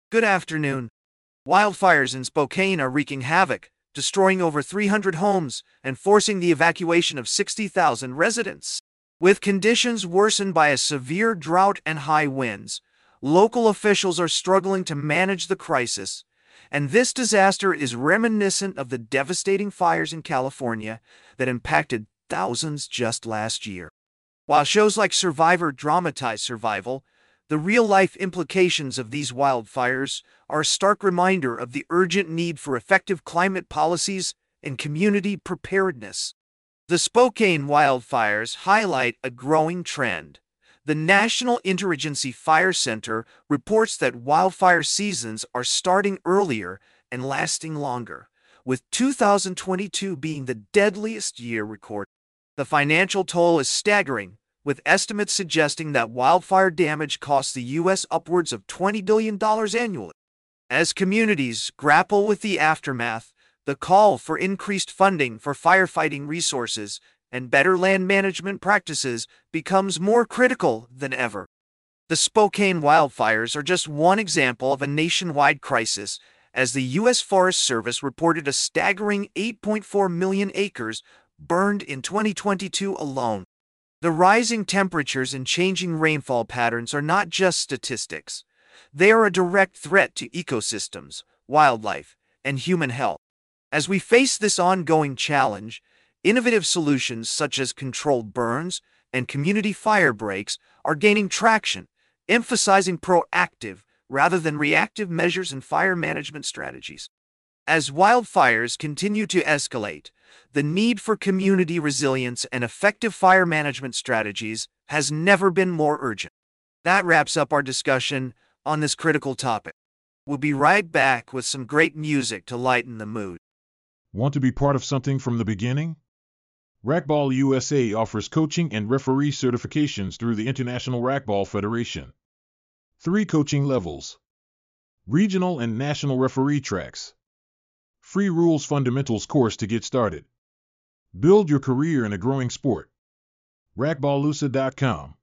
Good afternoon. Wildfires in Spokane are wreaking havoc, destroying over 300 homes and forcing the evacuation of 60,000 residents. With conditions worsened by a severe drought and high winds, local officials are struggling to manage the crisis, and this disaster is reminiscent of the devastating fires in California that impacted thousands just last year. While shows like Survivor dramatize survival, the real-life implications of these wildfires are a stark reminder of the urgent need for effective climate policies and community preparedness. The Spokane wildfires highlight a growing trend. The National Interagency Fire Center reports that wildfire seasons are starting earlier and lasting longer, with 2022 being the deadliest year recorded. The financial toll is staggering, with estimates suggesting that wildfire damage costs the U.S. upwards of $20 billion annually. As communities grapple with the aftermath, the call for increased funding for firefighting resources and better land management practices becomes more critical than ever. The Spokane wildfires are just one example of a nationwide crisis, as the U.S. Forest Service reported a staggering 8.4 million acres burned in 2022 alone. The rising temperatures and changing rainfall patterns are not just statistics. They are a direct threat to ecosystems, wildlife, and human health. As we face this ongoing challenge, innovative solutions such as controlled burns and community fire breaks are gaining traction, emphasizing proactive rather than reactive measures and fire management strategies. As wildfires continue to escalate, the need for community resilience and effective fire management strategies has never been more urgent. That wraps up our discussion on this critical topic. We'll be right back with some great music to lighten the mood. Want to be part of something from the beginning? Racquetball USA offers coaching and referee certifications through the International Racquetball Federation. 3 coaching levels. Regional and national referee tracks. Free rules fundamentals course to get started. Build your career in a growing sport. Racquetballusa.com